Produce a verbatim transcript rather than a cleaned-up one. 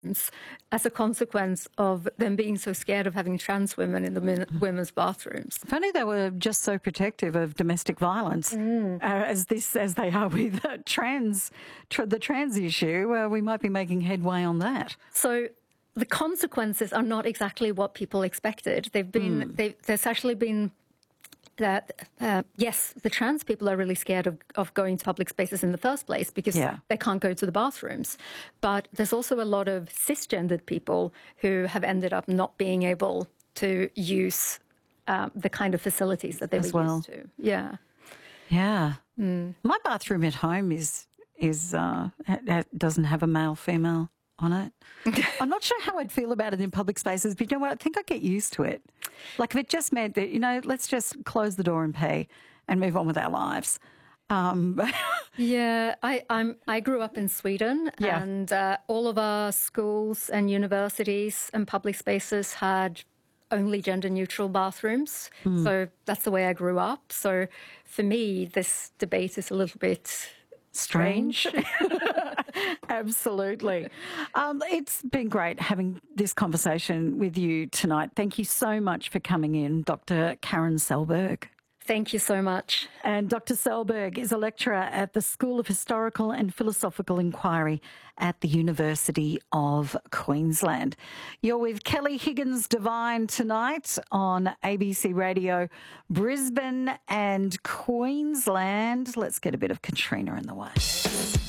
as a consequence of them being so scared of having trans women in the min- women's bathrooms. Funny they were just so protective of domestic violence mm. uh, as this as they are with uh, trans tr- the trans issue. Uh, we might be making headway on that. So the consequences are not exactly what people expected. They've been mm. they've, there's actually been. That uh, yes, the trans people are really scared of, of going to public spaces in the first place because yeah. they can't go to the bathrooms. But there's also a lot of cisgendered people who have ended up not being able to use uh, the kind of facilities that they As were well. used to. Yeah, yeah. Mm. My bathroom at home is is uh, doesn't have a male female on it. I'm not sure how I'd feel about it in public spaces, but you know what? I think I'd get used to it. Like if it just meant that, you know, let's just close the door and pee and move on with our lives. Um, yeah, I, I'm, I grew up in Sweden yeah. and uh, all of our schools and universities and public spaces had only gender-neutral bathrooms. Mm. So that's the way I grew up. So for me, this debate is a little bit strange. Absolutely. Um, it's been great having this conversation with you tonight. Thank you so much for coming in, Doctor Karen Selberg. Thank you so much. And Doctor Selberg is a lecturer at the School of Historical and Philosophical Inquiry at the University of Queensland. You're with Kelly Higgins Devine tonight on A B C Radio Brisbane and Queensland. Let's get a bit of Katrina in the way.